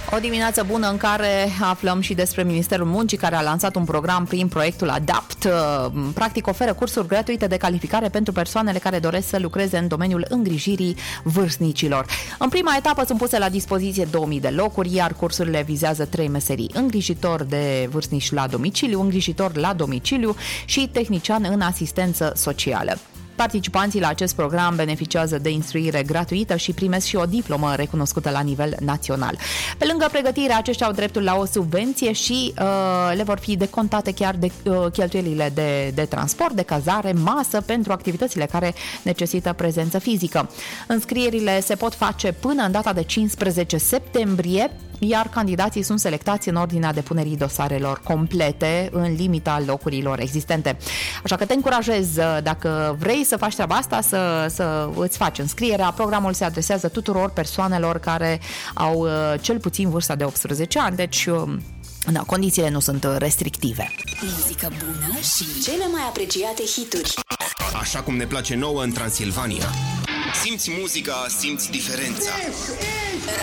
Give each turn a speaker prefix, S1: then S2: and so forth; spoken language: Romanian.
S1: O dimineață bună în care aflăm și despre Ministerul Muncii, care a lansat un program prin proiectul ADAPT. Practic oferă cursuri gratuite de calificare pentru persoanele care doresc să lucreze în domeniul îngrijirii vârstnicilor. În prima etapă sunt puse la dispoziție 2000 de locuri, iar cursurile vizează 3 meserii: îngrijitor de vârstnici la domiciliu, îngrijitor la domiciliu și tehnician în asistență socială. Participanții la acest program beneficiază de instruire gratuită și primesc și o diplomă recunoscută la nivel național. Pe lângă pregătire, aceștia au dreptul la o subvenție și le vor fi decontate chiar de cheltuielile de transport, de cazare, masă pentru activitățile care necesită prezență fizică. Înscrierile se pot face până în data de 15 septembrie, iar candidații sunt selectați în ordinea depunerii dosarelor complete în limita locurilor existente. Așa că te încurajez, dacă vrei să faci treaba asta, să îți faci înscrierea. Programul se adresează tuturor persoanelor care au cel puțin vârsta de 18 ani, deci da, condițiile nu sunt restrictive.
S2: Muzică bună și cele mai apreciate hituri.
S3: Așa cum ne place nouă în Transilvania. Simți muzica, simți diferența.